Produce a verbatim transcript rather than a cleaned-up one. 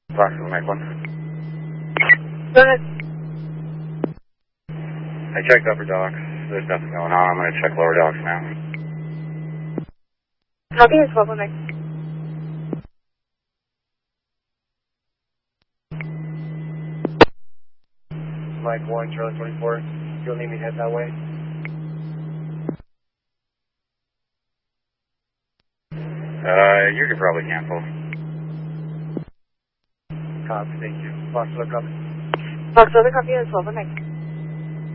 Fox to Mike one. Go ahead. I checked upper docks. There's nothing going on. I'm going to check lower docks now. Copy is twelve one Mike. Mike one, Charlie twenty-four. You'll need me to head that way? Uh, you could probably cancel. Copy, thank you. Fox, what copy? Fox, other copy is twelve one Mike.